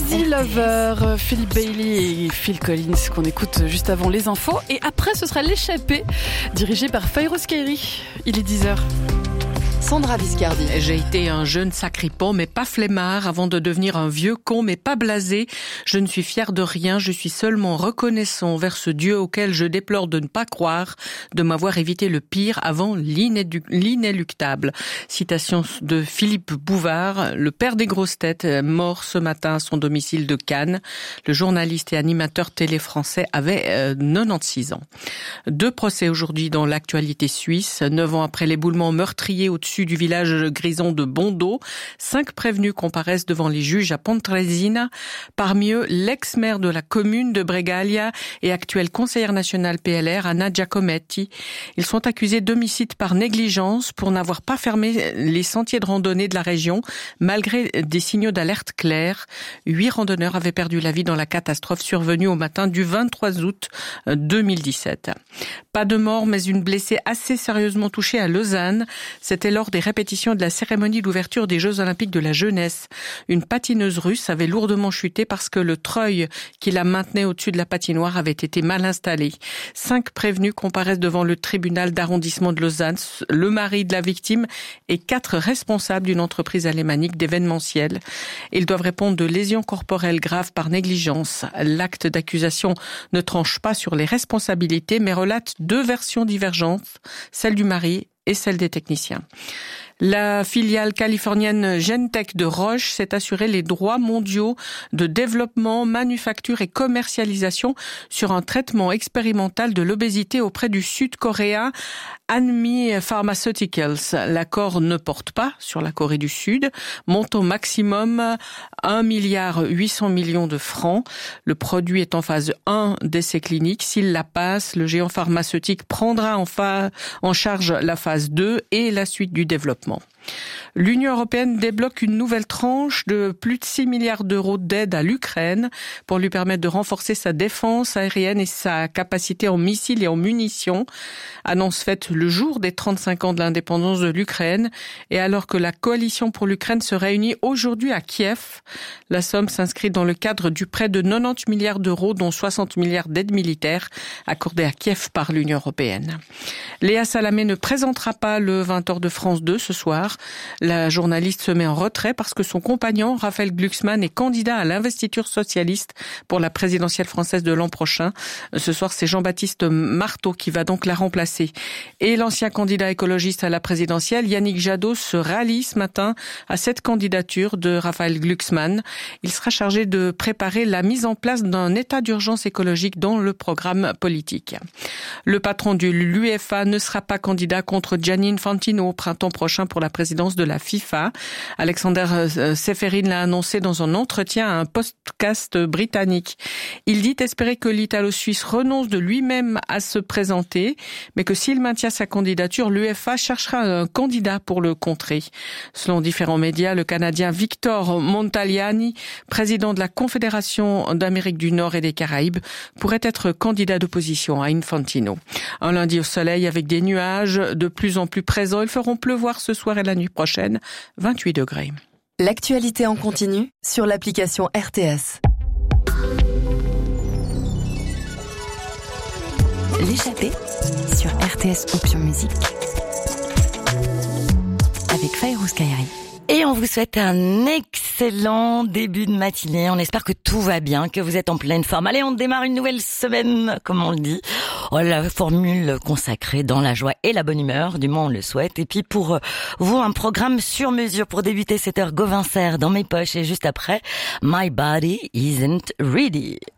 Easy Lover, Phil Bailey et Phil Collins qu'on écoute juste avant les infos. Et après, ce sera l'échappée, dirigée par Fayrouz Kairi. Il est 10h. Sandra Viscardi. J'ai été un jeune sacripant, mais pas flemmard, avant de devenir un vieux con, mais pas blasé. Je ne suis fier de rien, je suis seulement reconnaissant envers ce Dieu auquel je déplore de ne pas croire, de m'avoir évité le pire avant l'inéluctable. Citation de Philippe Bouvard, le père des grosses têtes, mort ce matin à son domicile de Cannes. Le journaliste et animateur télé français avait 96 ans. 2 procès aujourd'hui dans l'actualité suisse, 9 ans après l'éboulement meurtrier au-dessus du village grison de Bondo. 5 prévenus comparaissent devant les juges à Pontresina. Parmi eux, l'ex-maire de la commune de Bregaglia et actuelle conseillère nationale PLR, Anna Giacometti. Ils sont accusés d'homicide par négligence pour n'avoir pas fermé les sentiers de randonnée de la région, malgré des signaux d'alerte clairs. 8 randonneurs avaient perdu la vie dans la catastrophe survenue au matin du 23 août 2017. Pas de mort, mais une blessée assez sérieusement touchée à Lausanne. C'était lors des répétitions de la cérémonie d'ouverture des Jeux Olympiques de la jeunesse. Une patineuse russe avait lourdement chuté parce que le treuil qui la maintenait au-dessus de la patinoire avait été mal installé. 5 prévenus comparaissent devant le tribunal d'arrondissement de Lausanne, le mari de la victime et 4 responsables d'une entreprise alémanique d'événementiel. Ils doivent répondre de lésions corporelles graves par négligence. L'acte d'accusation ne tranche pas sur les responsabilités, mais relate 2 versions divergentes, celle du mari et celle des techniciens. La filiale californienne Gentech de Roche s'est assuré les droits mondiaux de développement, manufacture et commercialisation sur un traitement expérimental de l'obésité auprès du Sud-Coréen Anmi Pharmaceuticals. L'accord ne porte pas sur la Corée du Sud. Montant maximum 1,8 milliard de francs. Le produit est en phase 1 d'essais cliniques. S'il la passe, le géant pharmaceutique prendra en charge la phase 2 et la suite du développement. L'Union européenne débloque une nouvelle tranche de plus de 6 milliards d'euros d'aide à l'Ukraine pour lui permettre de renforcer sa défense aérienne et sa capacité en missiles et en munitions. Annonce faite le jour des 35 ans de l'indépendance de l'Ukraine et alors que la coalition pour l'Ukraine se réunit aujourd'hui à Kiev. La somme s'inscrit dans le cadre du prêt de 90 milliards d'euros, dont 60 milliards d'aides militaires accordées à Kiev par l'Union européenne. Léa Salamé ne présentera pas le 20h de France 2 ce soir. La journaliste se met en retrait parce que son compagnon, Raphaël Glucksmann, est candidat à l'investiture socialiste pour la présidentielle française de l'an prochain. Ce soir, c'est Jean-Baptiste Marteau qui va donc la remplacer. Et l'ancien candidat écologiste à la présidentielle, Yannick Jadot, se rallie ce matin à cette candidature de Raphaël Glucksmann. Il sera chargé de préparer la mise en place d'un état d'urgence écologique dans le programme politique. Le patron de l'UEFA ne sera pas candidat contre Gianni Infantino au printemps prochain pour la présidence de la FIFA. Alexander Seferin l'a annoncé dans un entretien à un podcast britannique. Il dit espérer que l'Italo-Suisse renonce de lui-même à se présenter, mais que s'il maintient sa candidature, l'UEFA cherchera un candidat pour le contrer. Selon différents médias, le Canadien Victor Montagliani, président de la Confédération d'Amérique du Nord et des Caraïbes, pourrait être candidat d'opposition à Infantino. Un lundi au soleil avec des nuages de plus en plus présents. Ils feront pleuvoir ce soir et la nuit prochaine, 28 degrés. L'actualité en continu sur l'application RTS. L'échappée sur RTS Option Musique avec Fayrouz Kairi. Et on vous souhaite un excellent début de matinée. On espère que tout va bien, que vous êtes en pleine forme. Allez, on démarre une nouvelle semaine, comme on le dit. Oh, la formule consacrée dans la joie et la bonne humeur, du moins on le souhaite. Et puis pour vous, un programme sur mesure pour débuter cette heure. Gauvin Serre dans mes poches et juste après, My Body Isn't Ready.